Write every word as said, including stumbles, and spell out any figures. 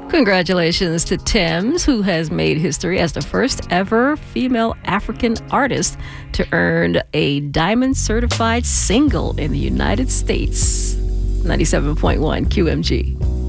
Congratulations to Tems, who has made history as the first ever female African artist to earn a diamond certified single in the United States. ninety-seven point one Q M G.